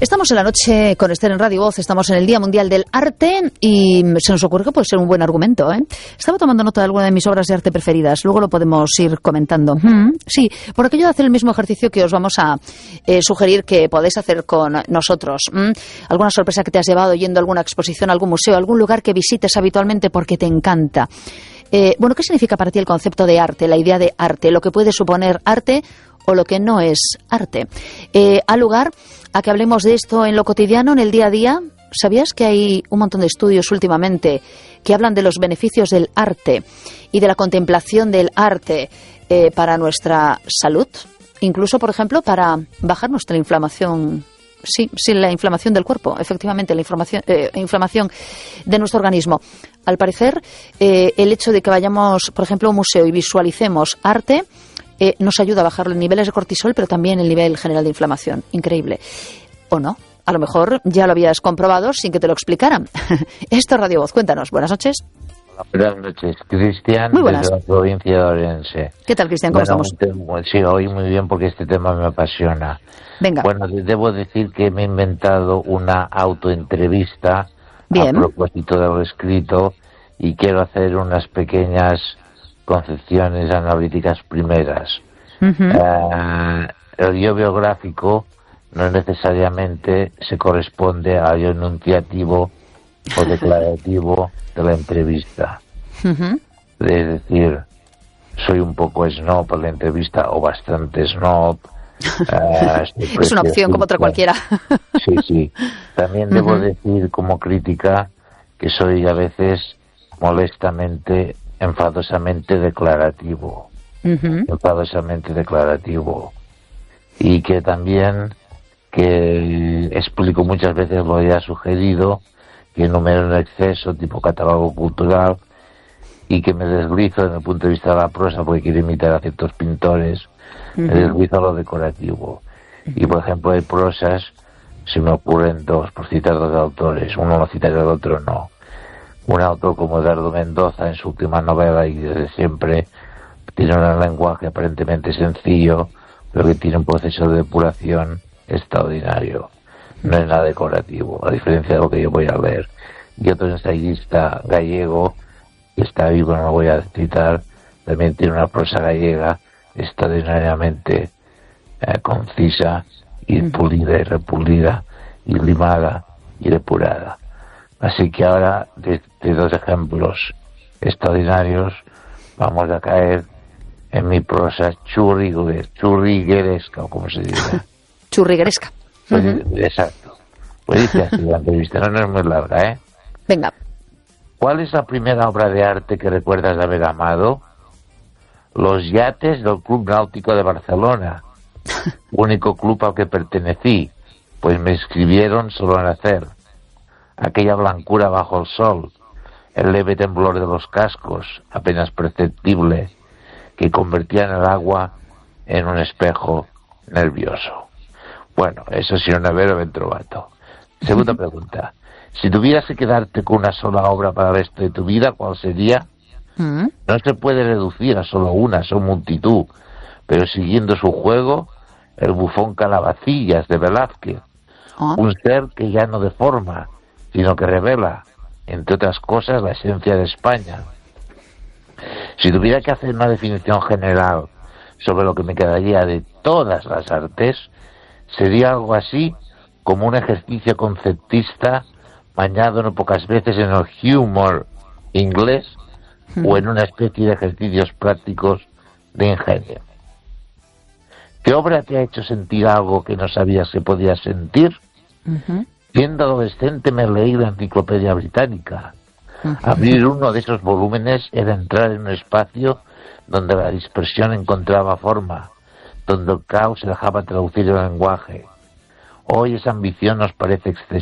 Estamos en la noche con Esther en Radio Voz, estamos en el Día Mundial del Arte y se nos ocurre que puede ser un buen argumento, ¿eh? Estaba tomando nota de alguna de mis obras de arte preferidas, luego lo podemos ir comentando. Sí, por aquello de hacer el mismo ejercicio que os vamos a sugerir que podéis hacer con nosotros. ¿Alguna sorpresa que te has llevado yendo a alguna exposición, a algún museo, a algún lugar que visites habitualmente porque te encanta? Bueno, ¿qué significa para ti el concepto de arte, la idea de arte, lo que puede suponer arte o lo que no es arte? ¿Ha lugar a que hablemos de esto en lo cotidiano, en el día a día? ¿Sabías que hay un montón de estudios últimamente que hablan de los beneficios del arte y de la contemplación del arte para nuestra salud? Incluso, por ejemplo, para bajar nuestra inflamación. Sí, la inflamación del cuerpo, efectivamente, la inflamación de nuestro organismo. Al parecer, el hecho de que vayamos, por ejemplo, a un museo y visualicemos arte nos ayuda a bajar los niveles de cortisol, pero también el nivel general de inflamación. Increíble. ¿O no? A lo mejor ya lo habías comprobado sin que te lo explicaran. Esto es Radio Voz. Cuéntanos. Buenas noches. Buenas noches, Cristian, muy buenas. Desde la provincia de Orense. ¿Qué tal, Cristian? ¿Cómo estamos? Sí, hoy muy bien porque este tema me apasiona. Venga. Bueno, debo decir que me he inventado una autoentrevista a propósito de lo escrito y quiero hacer unas pequeñas concepciones analíticas primeras. El yo biográfico no necesariamente se corresponde al yo enunciativo o declarativo de la entrevista. Es decir, soy un poco snob en la entrevista o bastante snob. Es una opción como otra cualquiera. Sí. También debo decir como crítica que soy a veces molestamente, enfadosamente declarativo. Enfadosamente declarativo. Y que también que explico muchas veces lo ya sugerido, que enumero en exceso tipo catálogo cultural y que me deslizo desde el punto de vista de la prosa porque quiero imitar a ciertos pintores, me deslizo a lo decorativo. Y por ejemplo hay prosas, se me ocurren dos, por citar dos autores, uno lo citaré, el otro no. Un autor como Eduardo Mendoza en su última novela y desde siempre tiene un lenguaje aparentemente sencillo, pero que tiene un proceso de depuración extraordinario. No es nada decorativo, a diferencia de lo que yo voy a leer. Y otro ensayista gallego, que está vivo, no lo voy a citar, también tiene una prosa gallega extraordinariamente concisa y pulida y repulida y limada y depurada. Así que ahora, de dos ejemplos extraordinarios, vamos a caer en mi prosa churrigueresca, o como se dice. Churrigueresca. Exacto. Pues dice así la entrevista, no es muy larga, ¿eh? Venga. ¿Cuál es la primera obra de arte que recuerdas de haber amado? Los yates del Club Náutico de Barcelona, único club al que pertenecí, pues me escribieron solo al nacer. Aquella blancura bajo el sol, el leve temblor de los cascos, apenas perceptible, que convertían el agua en un espejo nervioso. Bueno, eso sí, una vera ben trovato. Segunda pregunta. Si tuvieras que quedarte con una sola obra para el resto de tu vida, ¿cuál sería? No se puede reducir a solo una, son multitud. Pero siguiendo su juego, el bufón Calabacillas de Velázquez. Un ser que ya no deforma, sino que revela, entre otras cosas, la esencia de España. Si tuviera que hacer una definición general sobre lo que me quedaría de todas las artes, sería algo así como un ejercicio conceptista bañado no pocas veces en el humor inglés o en una especie de ejercicios prácticos de ingenio. ¿Qué obra te ha hecho sentir algo que no sabías que podías sentir? Siendo adolescente me leí la Enciclopedia Británica. Abrir uno de esos volúmenes era entrar en un espacio donde la dispersión encontraba forma, donde el caos se dejaba traducir el lenguaje. Hoy esa ambición nos parece excesiva.